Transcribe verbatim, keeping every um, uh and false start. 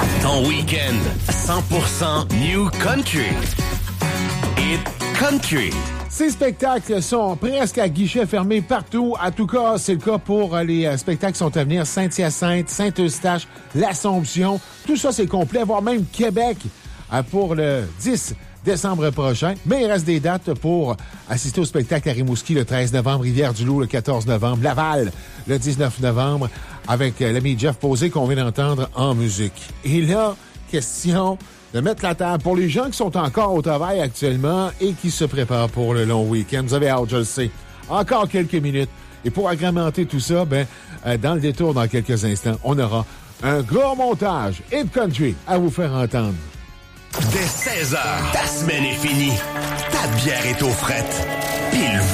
Ton week-end cent pour cent New Country. Hit Country. Ces spectacles sont presque à guichet fermé partout. En tout cas, c'est le cas pour les euh, spectacles qui sont à venir. Saint-Hyacinthe, Saint-Eustache, l'Assomption. Tout ça, c'est complet, voire même Québec euh, pour le dix décembre prochain. Mais il reste des dates pour assister au spectacle à Rimouski le treize novembre, Rivière-du-Loup le quatorze novembre, Laval le dix-neuf novembre, avec euh, l'ami Jeff Posé qu'on vient d'entendre en musique. Et là, question de mettre la table pour les gens qui sont encore au travail actuellement et qui se préparent pour le long week-end. Vous avez hâte, je le sais. Encore quelques minutes. Et pour agrémenter tout ça, ben, euh, dans le détour, dans quelques instants, on aura un gros montage Hit Country à vous faire entendre. Dès seize heures, ta semaine est finie. Ta bière est aux frettes. Puis le